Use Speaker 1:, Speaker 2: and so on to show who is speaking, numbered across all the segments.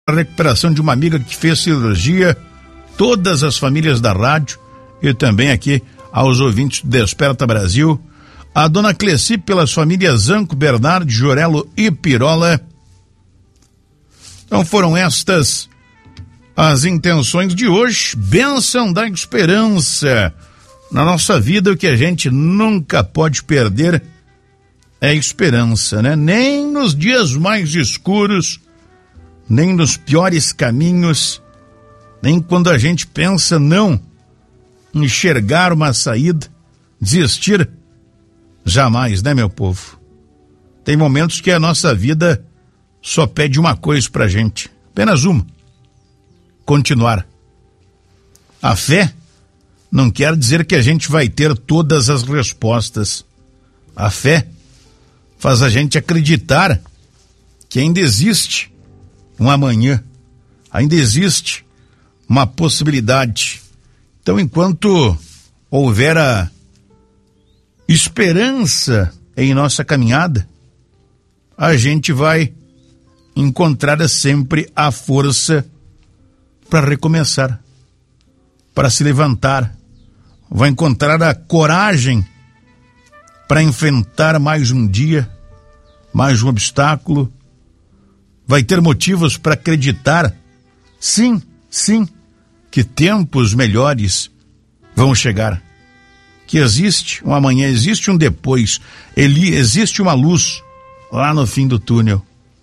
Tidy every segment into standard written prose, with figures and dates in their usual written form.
Speaker 1: a recuperação de uma amiga que fez cirurgia, todas as famílias da rádio e também aqui aos ouvintes do Desperta Brasil, a dona Cleci pelas famílias Zanco, Bernardo, Jorelo e Pirola. Então foram estas as intenções de hoje. Bênção da esperança. Na nossa vida, o que a gente nunca pode perder é a esperança, né? Nem nos dias mais escuros, nem nos piores caminhos, nem quando a gente pensa não enxergar uma saída, desistir, jamais, né, meu povo? Tem momentos que a nossa vida só pede uma coisa pra gente, apenas uma: continuar. A fé não quer dizer que a gente vai ter todas as respostas. A fé faz a gente acreditar que ainda existe um amanhã, ainda existe uma possibilidade. Então, enquanto houver a esperança em nossa caminhada, a gente vai encontrar sempre a força para recomeçar, para se levantar, vai encontrar a coragem para enfrentar mais um dia, mais um obstáculo, vai ter motivos para acreditar, sim, que tempos melhores vão chegar, que existe um amanhã, existe um depois, existe uma luz lá no fim do túnel.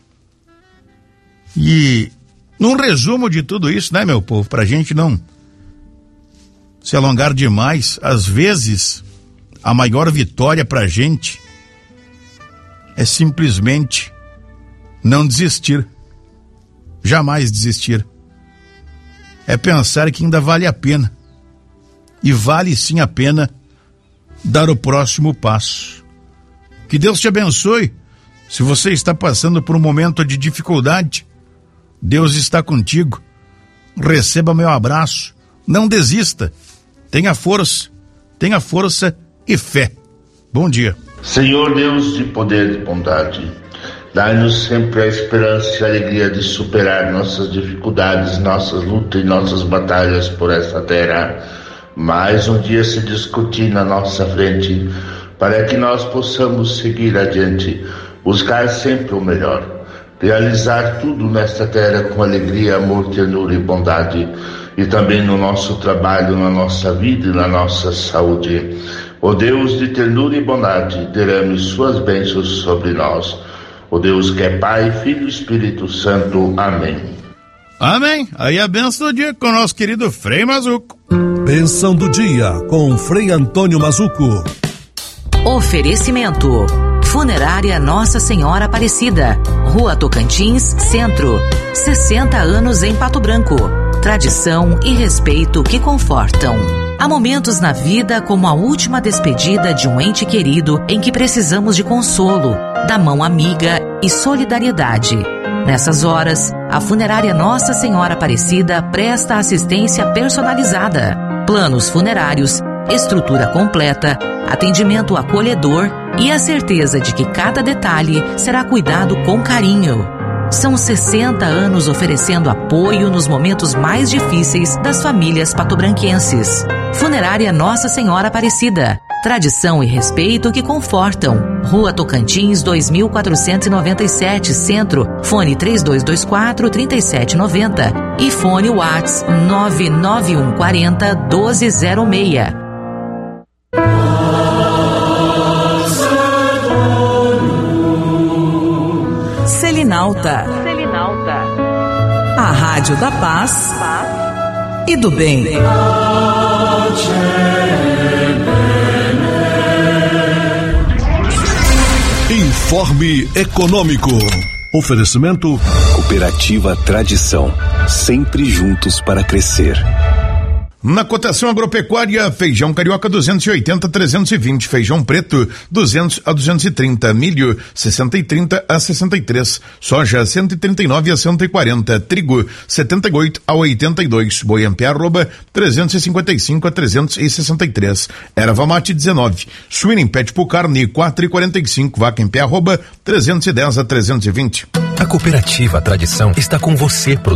Speaker 1: E num resumo de tudo isso, né, meu povo, pra gente não se alongar demais, às vezes a maior vitória pra gente é simplesmente não desistir, jamais desistir. É pensar que ainda vale a pena, e vale sim a pena dar o próximo passo. Que Deus te abençoe. Se você está passando por um momento de dificuldade, Deus está contigo. Receba meu abraço, não desista, tenha força e fé. Bom dia.
Speaker 2: Senhor Deus de poder e bondade, dai-nos sempre a esperança e a alegria de superar nossas dificuldades, nossas lutas e nossas batalhas por esta terra. Mais um dia se discutir na nossa frente, para que nós possamos seguir adiante, buscar sempre o melhor, realizar tudo nesta terra com alegria, amor, ternura e bondade, e também no nosso trabalho, na nossa vida e na nossa saúde. Ó Deus de ternura e bondade, derrame suas bênçãos sobre nós. Ó Deus que é Pai, Filho e Espírito Santo. Amém.
Speaker 1: Amém. Aí a bênção do dia com o nosso querido Frei Mazuco.
Speaker 3: Bênção do dia com Frei Antônio Mazuco.
Speaker 4: Oferecimento: Funerária Nossa Senhora Aparecida, Rua Tocantins, Centro. 60 anos em Pato Branco. Tradição e respeito que confortam. Há momentos na vida como a última despedida de um ente querido em que precisamos de consolo, da mão amiga e solidariedade. Nessas horas, a Funerária Nossa Senhora Aparecida presta assistência personalizada, planos funerários, estrutura completa, atendimento acolhedor e a certeza de que cada detalhe será cuidado com carinho. São 60 anos oferecendo apoio nos momentos mais difíceis das famílias patobranquenses. Funerária Nossa Senhora Aparecida. Tradição e respeito que confortam. Rua Tocantins, 2497, Centro. Fone 3224-3790. E fone WhatsApp 99140-1206.
Speaker 5: Selinalta. A rádio da paz e do bem.
Speaker 3: Informe Econômico. Oferecimento
Speaker 6: Cooperativa Tradição, sempre juntos para crescer.
Speaker 1: Na cotação agropecuária, feijão carioca 280 a 320, feijão preto 200 a 230, milho 60 e 30 a 63, soja 139 a 140, trigo 78 a 82, boi em pé arroba 355 a 363, erva mate 19, suína em pé tipo carne 4,45, vaca em pé arroba 310 a 320.
Speaker 7: A Cooperativa Tradição está com você,